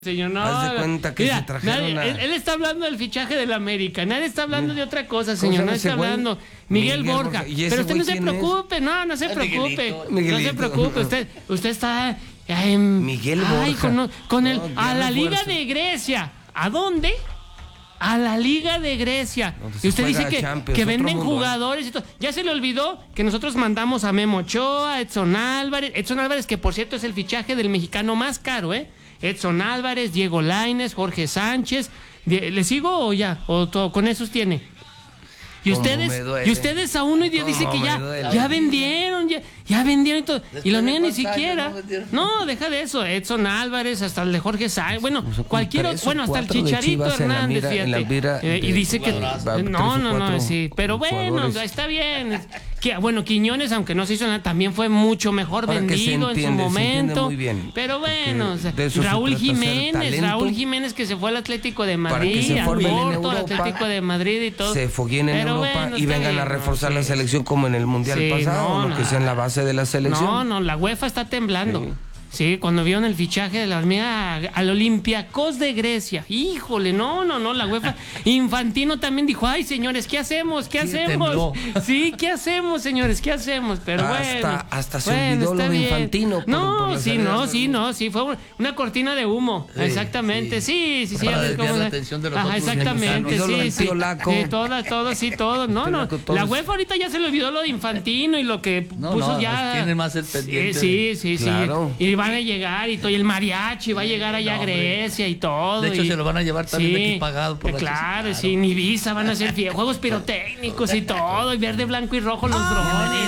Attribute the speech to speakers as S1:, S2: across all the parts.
S1: Señor, no.
S2: Haz de cuenta que
S1: mira,
S2: se trajeron
S1: él está hablando del fichaje del América. Nadie está hablando de otra cosa, señor. Nadie está hablando. Miguel Borja. Pero usted no se preocupe, no se preocupe. No se preocupe. Usted está
S2: Miguel Borja.
S1: Con el a la Liga de Grecia. ¿A dónde? A la Liga de Grecia. Y usted dice que venden jugadores y todo. Ya se le olvidó que nosotros mandamos a Memo Ochoa, Edson Álvarez. Edson Álvarez, que por cierto es el fichaje del mexicano más caro, ¿eh? Edson Álvarez, Diego Lainez, Jorge Sánchez. ¿Le sigo o ya? ¿O todo, con esos tiene? Y ustedes a uno y Dios dice que ya vendieron, ya vendieron y todo. Y los niños ni siquiera. No, deja de eso. Edson Álvarez, hasta el de Jorge Sánchez. Bueno, cualquier bueno, hasta el Chicharito Hernández, fíjate. Y dice que no, sí. Pero bueno, está bien. Bueno, Quiñones, aunque no se hizo nada, también fue mucho mejor vendido en su momento. Muy bien. Pero bueno, Raúl Jiménez que se fue al Atlético de Madrid, al Porto, al Atlético de Madrid y todo.
S2: Se fogueen en Europa y vengan a reforzar la selección como en el Mundial pasado, lo que sea en la base de la selección.
S1: No, la UEFA está temblando. Sí, cuando vieron el fichaje de la hormiga al Olympiacos de Grecia. Híjole, no, la UEFA. Infantino también dijo, ay, señores, ¿qué hacemos? Sí, ¿qué hacemos, señores? ¿Qué hacemos? Pero
S2: hasta se olvidó lo de Infantino.
S1: Sí, fue una cortina de humo. Exactamente, sí.
S3: Para desviar la atención de los otros.
S1: Exactamente, sí. Todo. No. La UEFA ahorita ya se le olvidó lo de Infantino y lo que puso ya.
S3: Tiene más el pendiente.
S1: Sí.
S2: Claro.
S1: Y van a llegar y todo, y el mariachi va a llegar allá a Grecia y todo.
S3: De hecho, se lo van a llevar también aquí pagado por
S1: claro, sí, en Ibiza van a hacer juegos pirotécnicos y todo, y verde, blanco y rojo los drones.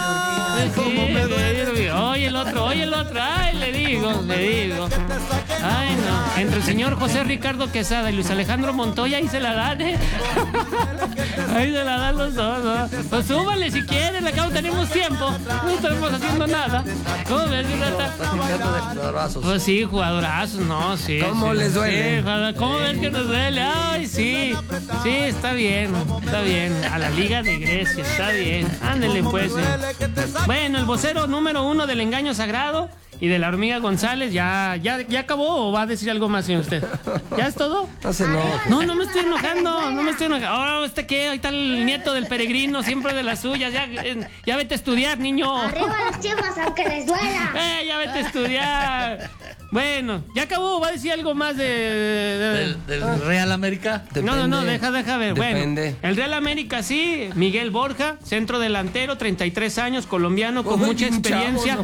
S1: Oye el otro, ay, le digo. Ay, no. Entre el señor José Ricardo Quesada y Luis Alejandro Montoya, ahí se la dan, Ahí se la dan los dos, ¿no? Pues súbale si quieren, acá no tenemos tiempo, no estamos haciendo nada. ¿Cómo ves, Rata? Pues sí, jugadorazos, no, sí.
S2: ¿Cómo les duele?
S1: Sí, ¿cómo ven que nos duele? Ay, sí, está bien. A la Liga de Grecia, está bien. Ándele, pues. Bueno, el vocero número 1 del engaño sagrado y de la hormiga González, ¿ya acabó o va a decir algo más, señor usted? ¿Ya es todo? No me estoy enojando. Ahora, ¿qué? Ahí está el nieto del peregrino, siempre de las suyas. Ya vete a estudiar, niño.
S4: Arriba las Chivas, aunque les duela.
S1: Ya vete a estudiar. Bueno, ya acabó, va a decir algo más
S3: del Real América.
S1: No, deja ver.
S2: Depende.
S1: Bueno, el Real América sí, Miguel Borja, centro delantero, 33 años, colombiano, con mucha experiencia.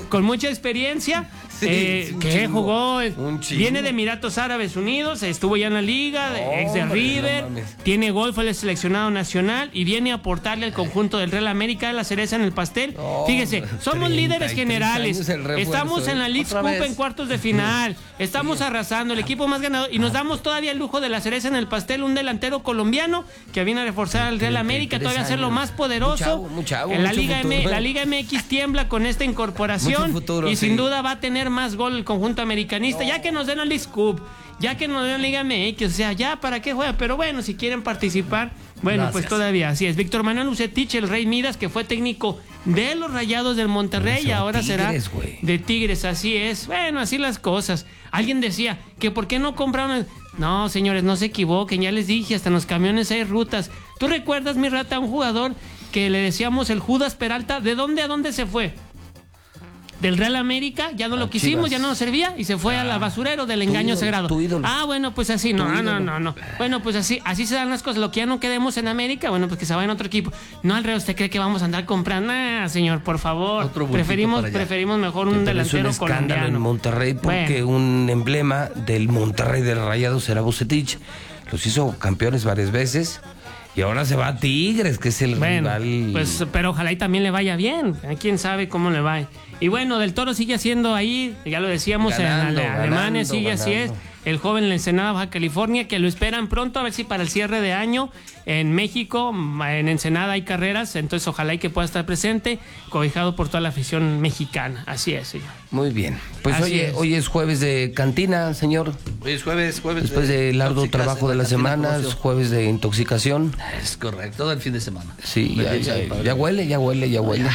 S1: Que jugó, viene de Emiratos Árabes Unidos, estuvo ya en la liga, ex de River, tiene gol, fue el seleccionado nacional y viene a aportarle al conjunto del Real América la cereza en el pastel. Fíjese, somos líderes generales, estamos en la League Cup en cuartos de final, estamos arrasando, el equipo más ganador y nos damos todavía el lujo de la cereza en el pastel, un delantero colombiano que viene a reforzar al Real América, todavía a hacerlo más poderoso. En la Liga MX tiembla con esta incorporación y sin duda va a tener más gol el conjunto americanista, ya que nos den la League Cup, ya que nos den la Liga MX, o sea, ya para qué juega, pero bueno, si quieren participar, bueno, gracias. Pues todavía así es. Víctor Manuel Ucetich, el Rey Midas, que fue técnico de los Rayados del Monterrey y ahora será de Tigres, así es. Bueno, así las cosas. Alguien decía que por qué no compraron. No, señores, no se equivoquen, ya les dije, hasta en los camiones hay rutas. ¿Tú recuerdas, mi Rata, a un jugador que le decíamos el Judas Peralta? ¿De dónde a dónde se fue? Del Real América, ya no lo quisimos, Chivas. Ya no nos servía y se fue al basurero del engaño sagrado. Bueno, pues así, no. Bueno, pues así se dan las cosas. Lo que ya no quedemos en América, bueno, pues que se vaya en otro equipo. No, al revés, ¿usted cree que vamos a andar comprando? Señor, por favor. Preferimos mejor un delantero colombiano.
S2: En Monterrey porque un emblema del Monterrey del Rayados era Bucetich. Los hizo campeones varias veces. Y ahora se va a Tigres, que es el rival.
S1: Pues, pero ojalá y también le vaya bien. Quién sabe cómo le va. Y bueno, Del Toro sigue haciendo ahí, ya lo decíamos, en Alemania sigue así es. El joven en Ensenada, Baja California, que lo esperan pronto, a ver si para el cierre de año en México, en Ensenada hay carreras, entonces ojalá y que pueda estar presente, cobijado por toda la afición mexicana. Así es, señor.
S2: Muy bien. Pues hoy es jueves de cantina, señor.
S3: Hoy es jueves.
S2: Después del largo trabajo de la semana, es jueves de intoxicación.
S3: Es correcto, todo el fin de semana.
S2: Sí, ya huele.
S3: Ya.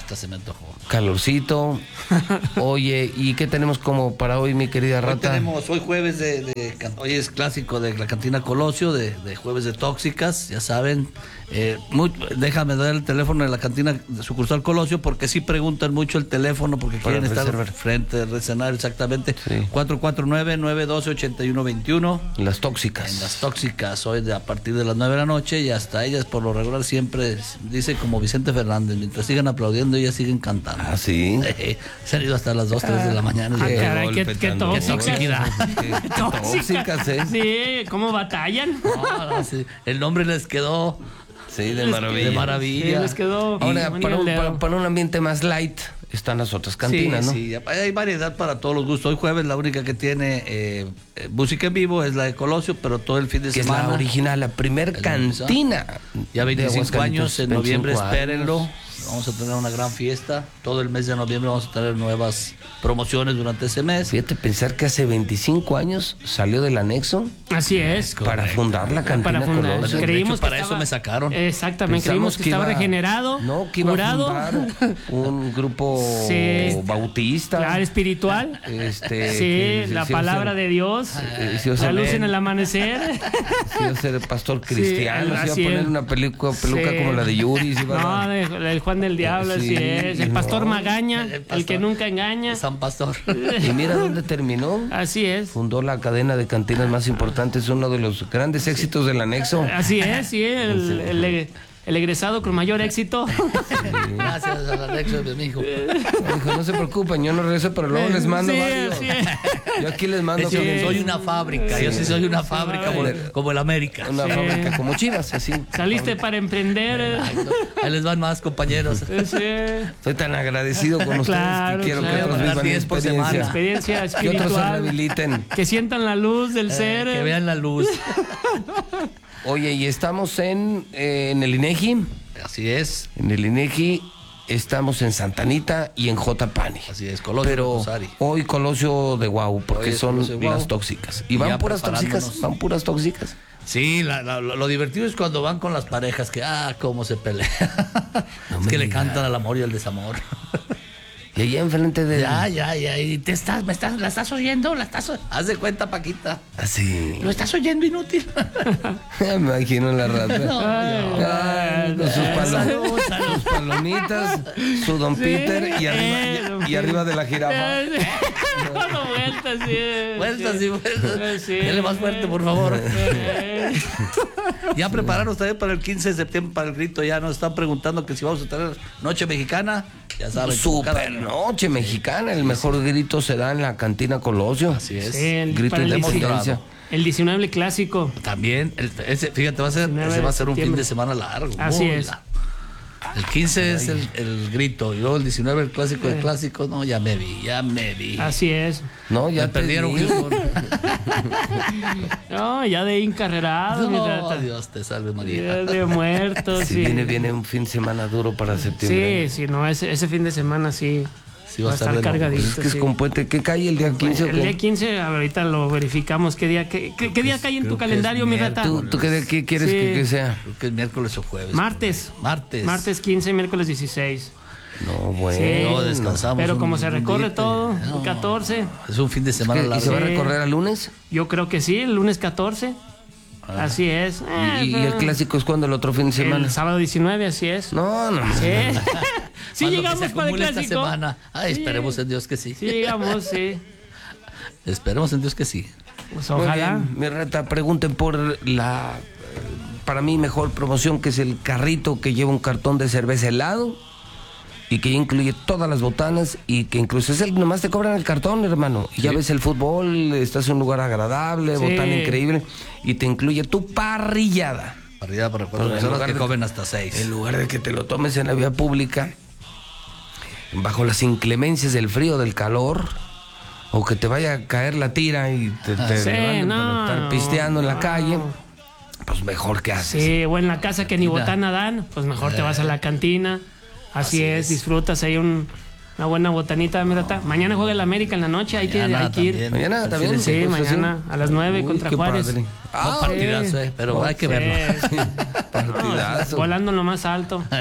S3: hasta se me antojó.
S2: Calorcito. Oye, ¿y qué tenemos como para hoy, mi querida
S3: Hoy
S2: Rata?
S3: tenemos, hoy jueves hoy es clásico de la cantina Colosio, de jueves de tóxicas, ya saben. Déjame dar el teléfono de la cantina de sucursal Colosio, porque sí preguntan mucho el teléfono, porque
S2: Para
S3: quieren
S2: reservar.
S3: estar frente del escenario, exactamente.
S2: Sí.
S3: 449-912-8121.
S2: Las tóxicas.
S3: En las tóxicas, hoy a partir de las 9 de la noche, y hasta ellas por lo regular siempre, dice como Vicente Fernández, mientras sigan aplaudiendo, ellas siguen cantando.
S2: Ah, sí.
S3: Se han ido hasta las 2, 3 de la mañana.
S1: Ah,
S2: Qué
S1: caray,
S2: golpe
S1: qué
S2: tan
S1: tóxicas.
S2: Qué tóxicas, ¿eh?
S1: Sí, ¿cómo batallan?
S3: No, sí, el nombre les quedó
S2: Sí, de
S3: de
S2: maravilla.
S3: maravilla.
S1: Sí, les quedó.
S2: Ahora,
S1: manía
S2: para
S1: el
S2: un,
S1: dedo.
S2: para un ambiente más light, están las otras cantinas, ¿no?
S3: Sí, hay variedad para todos los gustos. Hoy jueves la única que tiene música en vivo es la de Colosio, pero todo el fin de
S2: Que es
S3: semana.
S2: la original, la primer cantina.
S3: Ya 25 años, en
S2: 25
S3: noviembre
S2: años.
S3: espérenlo. Vamos a tener una gran fiesta. Todo el mes de noviembre vamos a tener nuevas promociones durante ese mes.
S2: Fíjate, pensar que hace 25 años salió del anexo
S1: Así es.
S2: para fundar la cantina
S1: Para fundar.
S2: Colosio.
S1: Creímos
S3: para
S1: que
S3: eso
S1: estaba-
S3: me sacaron.
S1: Exactamente,
S2: Pensamos
S1: creímos que estaba
S2: iba-
S1: regenerado,
S2: No, que iba
S1: curado.
S2: a fundar un grupo
S1: Sí.
S2: bautista.
S1: Claro, espiritual.
S2: Que
S1: Sí, la
S2: se iba a
S1: palabra
S2: ser-
S1: de Dios.
S2: se iba a
S1: La
S2: ser-
S1: luz en el amanecer.
S2: se iba a ser pastor cristiano. Se iba a
S1: así
S2: poner
S1: es.
S2: una peluca
S1: Sí.
S2: como la de Yuri. Se iba a
S1: No,
S2: dar-
S1: el Juan del Diablo,
S2: Sí,
S1: así es. El pastor
S2: no.
S1: Magaña, el que nunca engaña.
S3: San Pastor.
S2: Y mira dónde terminó.
S1: Así es.
S2: Fundó la cadena de cantinas más importantes, uno de los grandes éxitos del anexo.
S1: Así es, sí, el egresado con mayor éxito.
S3: Gracias al anexo de mi hijo.
S2: Dijo, no se preocupen, yo no regreso, pero luego les mando
S1: Sí,
S2: varios.
S1: sí.
S2: Yo aquí les mando
S3: Yo
S2: con-
S3: soy una fábrica, yo sí soy una fábrica como el América.
S2: una fábrica como Chivas, así.
S1: Saliste para emprender.
S3: Ahí les van más compañeros.
S1: Sí.
S2: Estoy tan agradecido con ustedes
S1: Claro,
S2: que quiero
S1: claro.
S2: que otros
S3: Dar
S2: vivan mi
S3: 10 por semana.
S2: experiencia.
S1: Experiencia
S2: Que otros se
S1: espiritual.
S2: rehabiliten.
S1: Que sientan la luz del ser.
S3: Que vean la luz.
S2: Oye, y estamos en el INEGI.
S3: Así es.
S2: En el INEGI estamos en Santa Anita y en J. Pani.
S3: Así es, Colosio,
S2: Pero
S3: Rosari.
S2: hoy Colosio de Guau, porque
S3: Hoy es
S2: son
S3: Colosio de Guau.
S2: las tóxicas. Y
S3: Y
S2: van
S3: ya
S2: puras tóxicas,
S3: preparándonos.
S2: van puras tóxicas.
S3: Sí, lo divertido es cuando van con las parejas que, cómo se pelean.
S2: No
S3: es
S2: me
S3: que le
S2: digas.
S3: cantan al amor y al desamor.
S2: Y allá enfrente de...
S3: Ya. Y ¿la estás oyendo? Haz de cuenta, Paquita.
S2: Así.
S3: ¿Lo estás oyendo, inútil?
S2: Me imagino la rata. Ay, con sus,
S3: Salud, salud.
S2: sus palomitas, su Don Peter y arriba de la jirafa.
S1: Dando vueltas, sí.
S3: Vueltas y vueltas.
S1: Sí.
S3: Dale más fuerte, por favor.
S1: Eh,
S3: Ya prepararon ustedes para el 15 de septiembre, para el grito. Ya nos están preguntando que si vamos a tener Noche Mexicana. Ya saben. como cada
S2: Super
S3: año.
S2: noche mexicana. El mejor grito se da en la cantina Colosio.
S3: Así es.
S1: Sí,
S2: Grito
S1: para
S2: de
S1: el
S2: independencia.
S1: El 19 clásico.
S3: También, fíjate, ese
S1: 19
S3: va a ser un fin
S1: septiembre.
S3: de semana largo.
S1: Así
S3: muy
S1: es.
S3: largo. El 15 es el grito, y luego el 19 el clásico de clásicos. No, ya me vi.
S1: Así es.
S2: No, ya
S3: Me perdieron,
S2: te di.
S3: Houston.
S1: No, ya de encarrerado, mi
S3: No,
S1: rata.
S3: Dios te salve,
S1: Ya
S3: María.
S1: de muertos.
S2: Si
S1: sí.
S2: viene un fin de semana duro para septiembre.
S1: Sí, sí, no, ese fin de semana sí.
S3: Sí,
S1: va a estar
S3: de loco.
S1: cargadito.
S2: Es que es
S1: sí.
S2: con puente. ¿Qué cae el día 15 o
S1: El
S2: qué?
S1: día 15, ahorita lo verificamos. ¿Qué día, qué día cae en
S3: creo
S1: tu
S3: que es
S1: calendario, mi rata?
S2: ¿Tú qué quieres
S1: Sí.
S2: que sea?
S3: Creo que es miércoles o jueves.
S1: Martes. Martes 15, miércoles 16.
S2: No, bueno.
S1: Sí.
S3: No, descansamos.
S1: Pero como
S3: un-
S1: se
S3: un
S1: recorre
S3: día,
S1: todo,
S3: no.
S1: el 14,
S3: Es un fin de semana
S2: ¿Y se va a
S3: largo.
S1: Sí.
S2: recorrer al lunes?
S1: yo creo que sí, el lunes 14. Así es.
S2: ¿Y el clásico es cuando el otro fin de semana?
S1: El sábado 19, así es.
S2: No.
S1: Sí. Sí
S3: Más lo que
S1: llegamos
S3: se
S1: para el
S3: acumula esta
S1: clásico.
S3: semana. Esperemos en Dios que sí.
S1: Sí llegamos, sí.
S3: Esperemos en Dios que sí.
S1: Pues
S2: Muy
S1: ojalá.
S2: bien, mi reta, pregunten por la, para mí, mejor promoción, que es el carrito que lleva un cartón de cerveza helado y que ya incluye todas las botanas y que incluso es el, nomás te cobran el cartón, hermano. Y ya ves el fútbol, estás en un lugar agradable,
S1: Sí.
S2: botana increíble y te incluye tu parrillada.
S3: Arriba para 4
S2: En
S3: personas
S2: lugar
S3: que
S2: de-
S3: comen hasta 6.
S2: En lugar de que te lo tomes en la vía pública, bajo las inclemencias del frío, del calor, o que te vaya a caer la tira y te
S1: Sí,
S2: levanten
S1: no,
S2: para estar pisteando en la
S1: no.
S2: calle, pues mejor que haces.
S1: Sí, o en la casa que ni botana dan, pues mejor te vas a la cantina. Así es, disfrutas ahí una buena botanita, mi rata. Mañana juega el América en la noche, hay que ir.
S2: Mañana también.
S1: Sí,
S2: pues,
S1: mañana a las 9
S2: Uy,
S1: contra
S2: qué
S1: Juárez.
S2: padre.
S3: Partidazo, pero hay que verlo.
S2: Partidazo.
S1: Volando en lo más alto.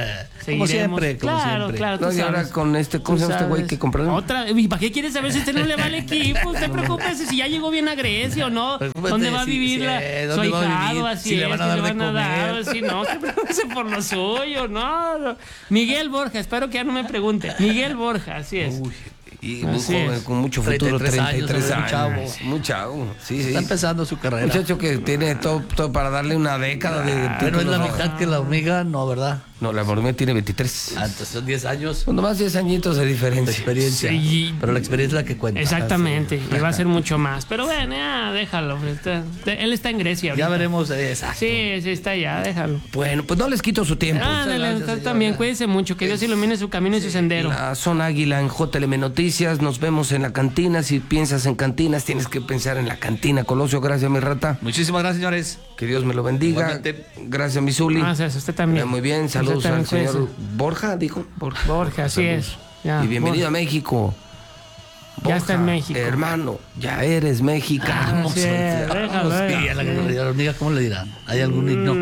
S1: seguiremos.
S3: siempre, como
S1: claro,
S3: siempre.
S1: Claro,
S2: No, y ahora con ¿cómo se llama este güey que compraron?
S1: Otra, ¿y para qué quieres saber si usted no le va al equipo? Usted preocúpese si ya llegó bien a Grecia o no. ¿Dónde va a vivir su ahijado? Así
S3: si le van a dar de comer.
S1: Así, no, se preocúpese por lo suyo, no. Miguel Borja, espero que ya no me pregunte. Miguel Borja, así es.
S2: Uy, y muy
S1: Así
S2: joven,
S1: es.
S2: con mucho futuro, 33 años.
S3: muy chavo.
S2: Muy chavo, sí.
S3: Está empezando su carrera.
S2: Muchacho que tiene todo para darle una década de
S3: Pero es la
S2: títulos.
S3: mitad que la hormiga, no, ¿verdad?
S2: No, la hormiga tiene 23.
S3: Antes son 10 años
S2: Cuando más 10 añitos de
S3: de
S2: diferencia.
S3: experiencia.
S1: Sí.
S3: Pero la experiencia es la que cuenta.
S1: Exactamente, y va a ser mucho más. Pero bueno, ya, déjalo. Él está en Grecia ahorita.
S3: Ya veremos, exacto.
S1: Sí, está allá, déjalo.
S2: Bueno, pues no les quito su tiempo.
S1: Ándale,
S3: gracias,
S1: usted
S3: señor.
S1: también, cuídese mucho, que Dios ilumine su camino y su sendero.
S2: La Zona Águila en JLM Noticias. Nos vemos en la cantina. Si piensas en cantinas, tienes que pensar en la cantina Colosio. Gracias, mi rata.
S3: Muchísimas gracias, señores.
S2: Que Dios me lo bendiga.
S3: Igualmente.
S2: Gracias, mi Zuli.
S1: Gracias, usted también.
S2: Muy bien, saludos
S1: Usted también,
S2: al señor
S1: cuídese.
S2: Borja, dijo.
S1: Borja, así es. Ya,
S2: Y bienvenido a México.
S1: Ya está en
S2: Borja,
S1: México.
S2: Hermano, ya eres mexicano.
S1: Así es, déjalo.
S3: Y a la hormiga, ¿cómo le dirán? ¿Hay algún himno?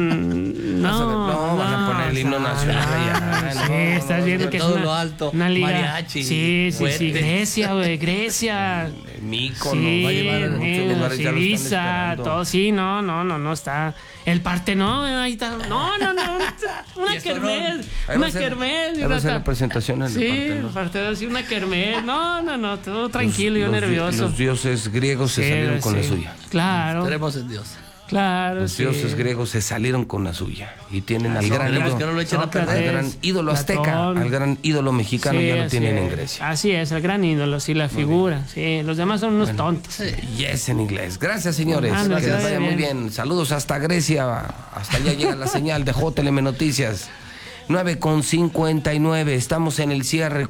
S2: No, van a poner el himno nacional allá.
S1: Sí,
S2: No,
S1: estás
S2: no,
S1: viendo
S3: por
S1: que es
S3: todo
S1: una,
S3: lo alto,
S1: una liga.
S3: mariachi,
S1: Sí,
S3: fuerte.
S1: Grecia, güey, Grecia.
S2: Mícono,
S1: Sí,
S2: va a llevar a muchos lugares, ya lo están
S1: Ibiza,
S2: esperando.
S1: todo, sí, no está. El Partenón, ahí está. No, una kermés,
S2: Ahí va
S1: una
S2: a ser-
S1: kermés.
S2: ahí va a ser
S1: rata.
S2: la presentación en el
S1: Sí,
S2: Partenón.
S1: Partenón, sí, una kermés. No, todo tranquilo, yo
S2: Los
S1: nervioso.
S2: Los dioses griegos se
S1: Sí,
S2: salieron con la
S1: sí.
S2: suya.
S1: Claro,
S3: Esperemos en Dios.
S1: claro,
S2: Los
S1: sí.
S2: dioses griegos se salieron con la suya. Y tienen al gran
S3: Esperemos
S2: ídolo,
S3: que no lo echen a
S1: Sócrates,
S3: perder.
S2: al gran ídolo azteca,
S1: Platón.
S2: al gran ídolo mexicano,
S1: Sí,
S2: ya lo
S1: así
S2: tienen en
S1: es.
S2: Grecia.
S1: Así es, el gran ídolo, sí, la figura. Sí, los demás son unos tontos.
S2: Yes en inglés. Gracias, señores.
S1: Ah, no,
S2: que
S1: se
S2: les
S1: ve
S2: vaya muy
S1: bien.
S2: bien. Saludos hasta Grecia. Hasta allá llega la señal de JLM Noticias. 9:59. Estamos en el cierre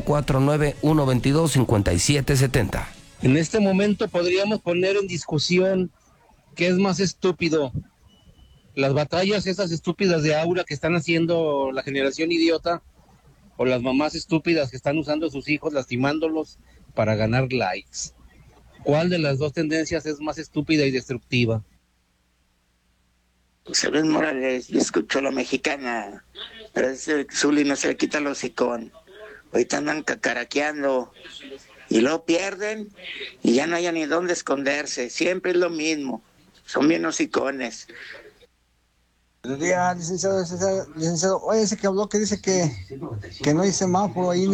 S2: 449-122-5770.
S5: En este momento podríamos poner en discusión qué es más estúpido. Las batallas esas estúpidas de aura que están haciendo la generación idiota o las mamás estúpidas que están usando a sus hijos lastimándolos para ganar likes. ¿Cuál de las dos tendencias es más estúpida y destructiva?
S6: José Luis Morales, yo escucho la mexicana, pero ese Zuli no se le quita el hocicón. Ahorita andan cacaraqueando y luego pierden y ya no hay ni dónde esconderse. Siempre es lo mismo. Son bien hocicones.
S7: Buenos días, licenciado. Oye, ese que habló que dice que no hay semáforo ahí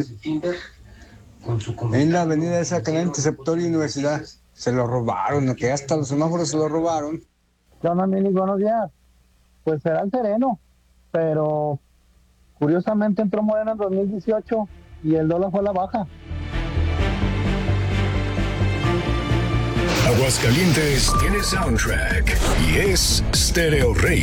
S7: en la avenida esa que hay entre Septor y Universidad. Se lo robaron, que hasta los semáforos se lo robaron.
S8: ¿Qué onda, Mili? Buenos días. Pues será el sereno, pero curiosamente entró Morena en 2018 y el dólar fue a la baja.
S9: Aguascalientes tiene soundtrack y es Stereo Rey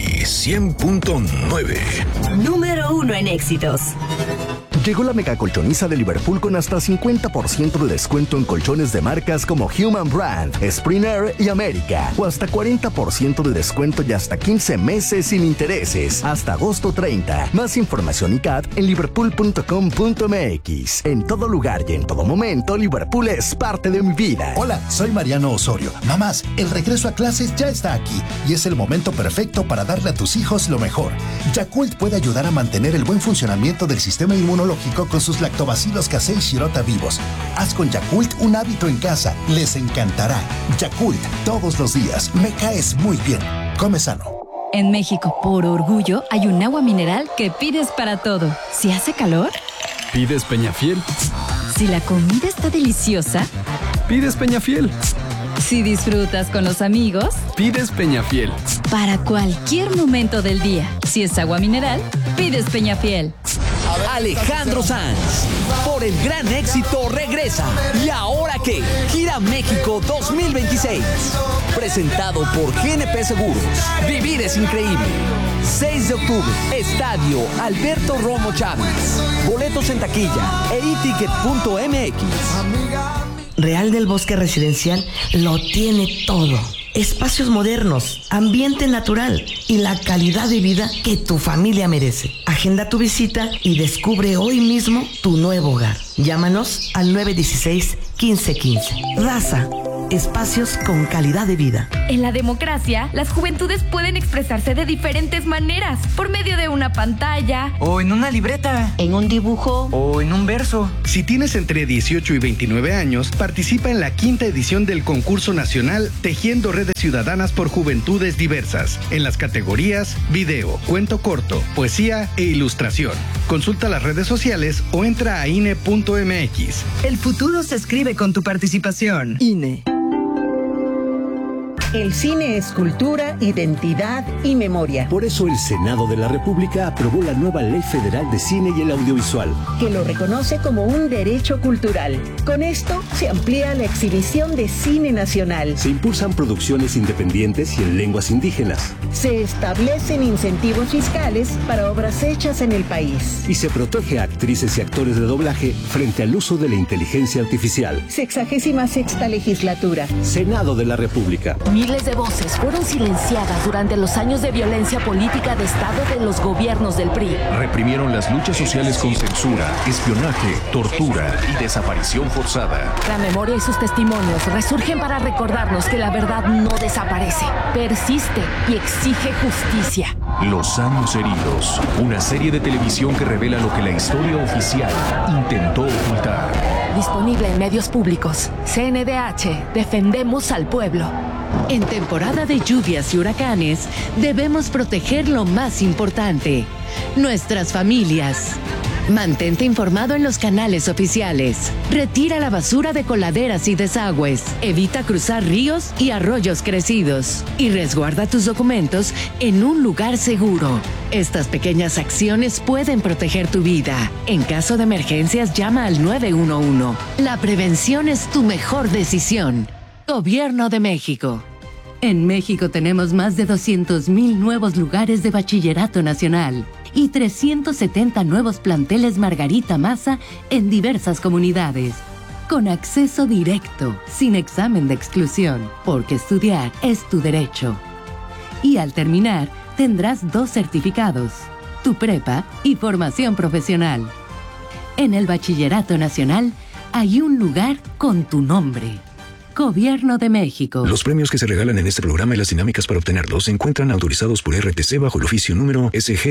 S9: 100.9.
S10: Número 1 en éxitos.
S11: Llegó la mega colchoniza de Liverpool con hasta 50% de descuento en colchones de marcas como Human Brand, Springer y América. O hasta 40% de descuento y hasta 15 meses sin intereses. Hasta agosto 30. Más información y CAT en liverpool.com.mx. En todo lugar y en todo momento, Liverpool es parte de mi vida.
S12: Hola, soy Mariano Osorio. Mamás, el regreso a clases ya está aquí y es el momento perfecto para darle a tus hijos lo mejor. Yakult puede ayudar a mantener el buen funcionamiento del sistema inmunológico con sus lactobacilos casei shirota vivos. Haz con Yakult un hábito en casa. Les encantará. Yakult, todos los días. Me caes muy bien. Come sano.
S10: En México, por orgullo, hay un agua mineral que pides para todo. Si hace calor,
S13: pides Peñafiel.
S10: Si la comida está deliciosa,
S13: pides Peñafiel.
S10: Si disfrutas con los amigos,
S13: pides Peñafiel.
S10: Para cualquier momento del día, si es agua mineral, pides Peñafiel.
S14: Alejandro Sanz, por el gran éxito regresa. ¿Y ahora qué? Gira México 2026. Presentado por GNP Seguros. Vivir es increíble. 6 de octubre, Estadio Alberto Romo Chávez. Boletos en taquilla, eriticket.mx.
S15: Real del Bosque Residencial lo tiene todo. Espacios modernos, ambiente natural y la calidad de vida que tu familia merece. Agenda tu visita y descubre hoy mismo tu nuevo hogar. Llámanos al 916-1515. Raza, espacios con calidad de vida.
S16: En la democracia, las juventudes pueden expresarse de diferentes maneras, por medio de una pantalla,
S17: o en una libreta,
S16: en un dibujo,
S17: o en un verso.
S18: Si tienes entre 18 y 29 años, participa en la 5ª edición del concurso nacional Tejiendo Redes Ciudadanas por Juventudes Diversas, en las categorías video, cuento corto, poesía e ilustración. Consulta las redes sociales o entra a INE.mx.
S19: El futuro se escribe con tu participación.
S16: INE.
S20: El cine es cultura, identidad y memoria.
S21: Por eso el Senado de la República aprobó la nueva Ley Federal de Cine y el Audiovisual,
S20: que lo reconoce como un derecho cultural. Con esto se amplía la exhibición de cine nacional.
S21: Se impulsan producciones independientes y en lenguas indígenas.
S20: Se establecen incentivos fiscales para obras hechas en el país.
S21: Y se protege a actrices y actores de doblaje frente al uso de la inteligencia artificial.
S20: 66ª legislatura.
S21: Senado de la República.
S16: Miles de voces fueron silenciadas durante los años de violencia política de Estado de los gobiernos del PRI.
S22: Reprimieron las luchas sociales con censura, espionaje, tortura y desaparición forzada.
S16: La memoria y sus testimonios resurgen para recordarnos que la verdad no desaparece, persiste y exige justicia.
S22: Los años heridos, una serie de televisión que revela lo que la historia oficial intentó ocultar.
S16: Disponible en medios públicos. CNDH, defendemos al pueblo.
S23: En temporada de lluvias y huracanes, debemos proteger lo más importante, nuestras familias. Mantente informado en los canales oficiales. Retira la basura de coladeras y desagües. Evita cruzar ríos y arroyos crecidos. Y resguarda tus documentos en un lugar seguro. Estas pequeñas acciones pueden proteger tu vida. En caso de emergencias, llama al 911. La prevención es tu mejor decisión. Gobierno de México. En México tenemos más de 200,000 nuevos lugares de bachillerato nacional y 370 nuevos planteles Margarita Maza en diversas comunidades. Con acceso directo, sin examen de exclusión, porque estudiar es tu derecho. Y al terminar, tendrás 2 certificados, tu prepa y formación profesional. En el Bachillerato Nacional hay un lugar con tu nombre. Gobierno de México.
S9: Los premios que se regalan en este programa y las dinámicas para obtenerlos se encuentran autorizados por RTC bajo el oficio número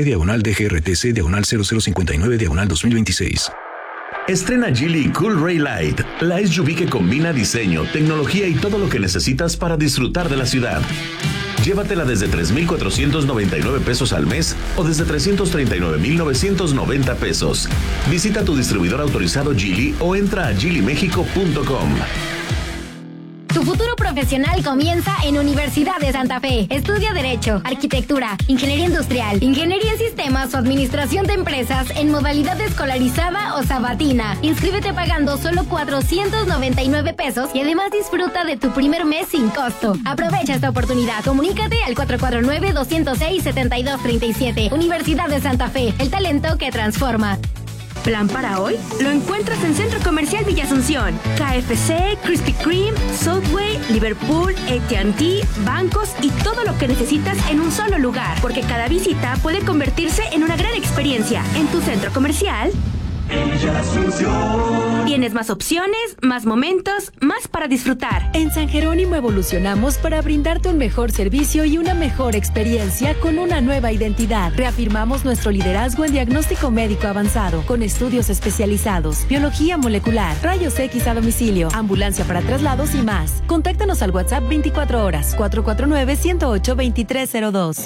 S9: SG/DGRTC/0059/2026.
S24: Estrena Geely Cool Ray Light, la SUV que combina diseño, tecnología y todo lo que necesitas para disfrutar de la ciudad. Llévatela desde 3,499 pesos al mes o desde 339,990 pesos. Visita tu distribuidor autorizado Geely o entra a geelymexico.com.
S4: Tu futuro profesional comienza en Universidad de Santa Fe. Estudia Derecho, Arquitectura, Ingeniería Industrial, Ingeniería en Sistemas o Administración de Empresas en modalidad escolarizada o sabatina. Inscríbete pagando solo 499 pesos y además disfruta de tu primer mes sin costo. Aprovecha esta oportunidad. Comunícate al 449-206-7237. Universidad de Santa Fe, el talento que transforma.
S25: ¿Plan para hoy? Lo encuentras en Centro Comercial Villa Asunción. KFC, Krispy Kreme, Subway, Liverpool, AT&T, bancos y todo lo que necesitas en un solo lugar. Porque cada visita puede convertirse en una gran experiencia. En tu centro comercial Villa Asunción. Tienes más opciones, más momentos, más para disfrutar.
S26: En San Jerónimo evolucionamos para brindarte un mejor servicio y una mejor experiencia con una nueva identidad. Reafirmamos nuestro liderazgo en diagnóstico médico avanzado, con estudios especializados, biología molecular, rayos X a domicilio, ambulancia para traslados y más. Contáctanos al WhatsApp 24 horas, 449-108-2302.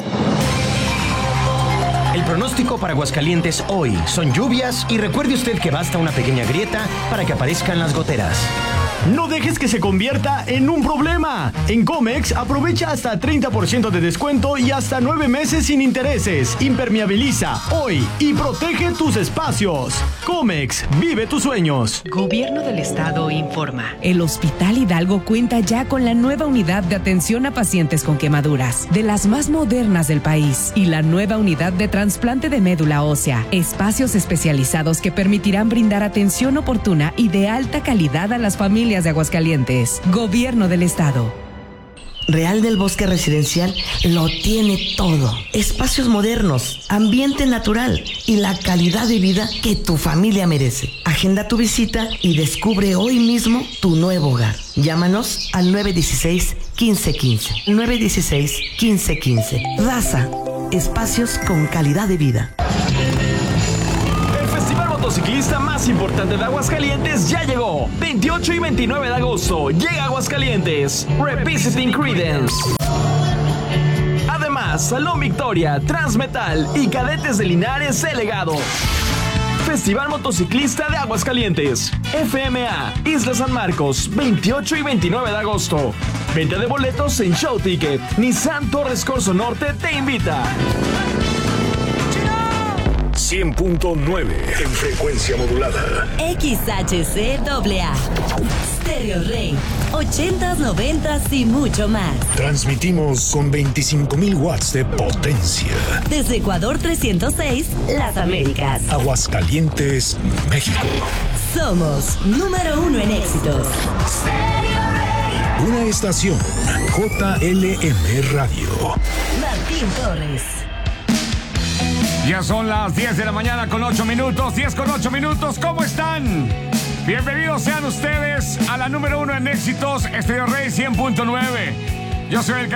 S27: El pronóstico para Aguascalientes hoy son lluvias y recuerde usted que basta una pequeña grieta para que aparezcan las goteras.
S28: No dejes que se convierta en un problema. En Comex aprovecha hasta 30% de descuento y hasta 9 meses sin intereses. Impermeabiliza hoy y protege tus espacios. Comex, vive tus sueños.
S29: Gobierno del Estado informa. El Hospital Hidalgo cuenta ya con la nueva unidad de atención a pacientes con quemaduras, de las más modernas del país, y la nueva unidad de trasplante de médula ósea. Espacios especializados que permitirán brindar atención oportuna y de alta calidad a las familias de Aguascalientes. Gobierno del Estado.
S15: Real del Bosque Residencial lo tiene todo. Espacios modernos, ambiente natural y la calidad de vida que tu familia merece. Agenda tu visita y descubre hoy mismo tu nuevo hogar. Llámanos al 916-1515. 916-1515. Raza, espacios con calidad de vida.
S28: El festival motociclista más importante de Aguascalientes ya llegó. 28 y 29 de agosto llega a Aguascalientes Revisiting Creedence. Además, Salón Victoria, Transmetal y Cadetes de Linares El Legado. Festival Motociclista de Aguascalientes. FMA, Isla San Marcos, 28 y 29 de agosto. Venta de boletos en Show Ticket. Nissan Torres Corso Norte te invita.
S22: 100.9 en frecuencia modulada.
S1: XHCAA. Stereo Rey. 80s, 90s y mucho más.
S22: Transmitimos con 25,000 watts de potencia.
S1: Desde Ecuador 306, Las Américas.
S22: Aguascalientes, México.
S1: Somos número 1 en éxitos.
S22: Una estación JLM Radio.
S1: Martín Torres.
S2: Ya son las 10 de la mañana con 8 minutos. 10 con 8 minutos. ¿Cómo están? Bienvenidos sean ustedes a la número 1 en éxitos, Stereo Rey 100.9. Yo soy el